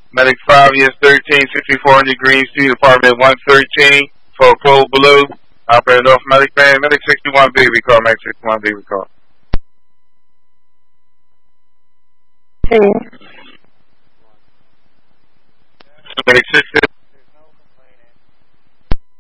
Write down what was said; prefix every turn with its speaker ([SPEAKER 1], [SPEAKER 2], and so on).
[SPEAKER 1] Medic 5 is 136400 Green Street, apartment 113, for Code Blue. Operator North Medic Band, Medic 61B, we call, Medic 61B, we call. Medic